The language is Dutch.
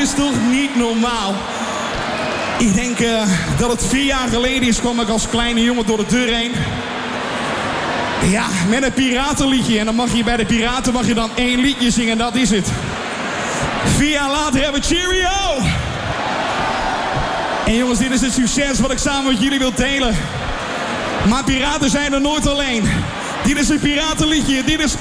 is toch niet normaal? Ik denk dat het 4 jaar geleden is, kwam ik als kleine jongen door de deur heen. Ja, met een piratenliedje. En dan mag je bij de piraten dan 1 liedje zingen en dat is het. 4 jaar later hebben we Cheerio! En jongens, dit is het succes wat ik samen met jullie wil delen. Maar piraten zijn er nooit alleen. Dit is een piratenliedje. Dit is